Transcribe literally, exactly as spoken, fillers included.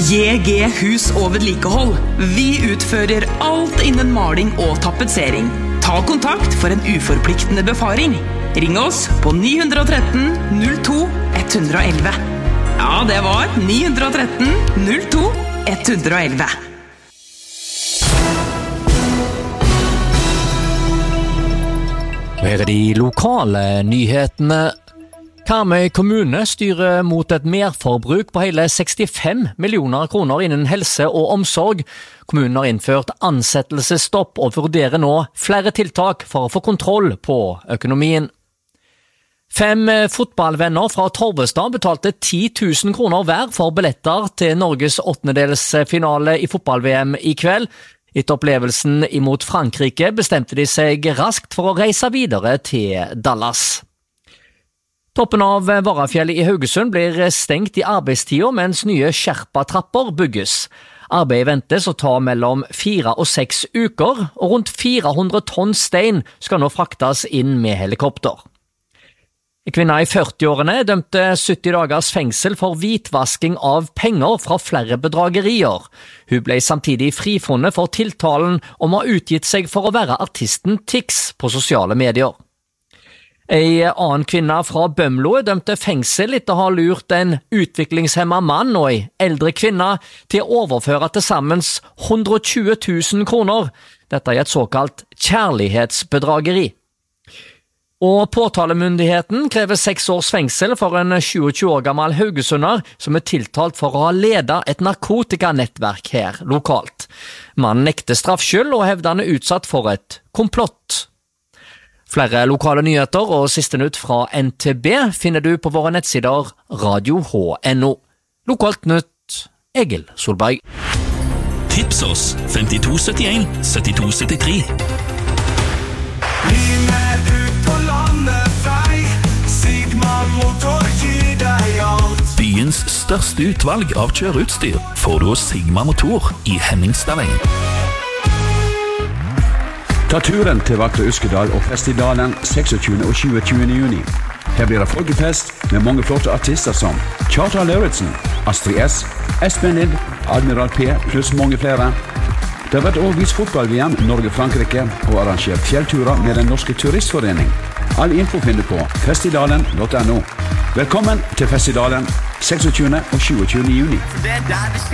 J G Hus og vedlikehold. Vi utfører alt innen maling og tapetsering. Ta kontakt for en uforpliktende befaring. Ring oss på ni ett tre null to ett ett ett. Ja, det var ni ett tre null to ett ett ett. Her er de lokale nyhetene. Karmøy kommune styrer mot et merforbruk på hele sekstifem millioner kroner innen helse og omsorg. Kommunen har innført ansettelsesstopp og vurderer nå flere tiltak for å få kontroll på økonomien. Fem fotballvenner fra Torvestad betalte ti tusen kroner hver for billetter til Norges åttendedelsfinale i fotball-V M i kveld. Etter opplevelsen imot Frankrike bestemte de seg raskt for å reise videre til Dallas. Toppen av Varafjellet i Haugesund blir stengt i arbeidstida mens nye Sherpa-trapper bygges. Arbeidet ventes å ta mellom fire og seks uker, og rundt fire hundre tonn stein skal nå fraktes inn med helikopter. En kvinne i førtiårene dømte sytti dagers fengsel for hvitvasking av penger fra flere bedragerier. Hun ble samtidig frifunnet for tiltalen om å ha utgitt seg for å være artisten Tix på sosiale medier. En annen kvinne fra Bømlo dømte fengsel etter å ha lurt en utviklingshemmet mann og en eldre kvinne til å overføre til sammen hundre og tjue tusen kroner. Dette er et såkalt kjærlighetsbedrageri. Og påtalemyndigheten krever seks års fengsel for en tjueåtte år gammel haugesunder som er tiltalt for å ha ledet et narkotikanettverk her lokalt. Mannen nekter straffskyld og hevder han er utsatt for et komplott. Flere lokale nyheter og siste nytt fra N T B finner du på våre nettsider radio punkt no. Lokalt nytt, Egil Solberg. Tips oss femtito syttien syttito syttitre. Byens største utvalg av kjøreutstyr får du hos Sigma Motor i Henningstadveien. Ta turen til vakre Uskedal og Festidalen tjueseks og tjueåtte juni. Her blir det folkefest med mange flotte artister som Kjartan Lauritzen, Astrid S, Espen Lind, Admiral P pluss mange flere. Det har vært også vist fotball-V M Norge-Frankrike og arrangert fjellturer med den norske turistforening. All info finner på festidalen punktum no. Velkommen til Festidalen tjueseks og tjueåtte juni.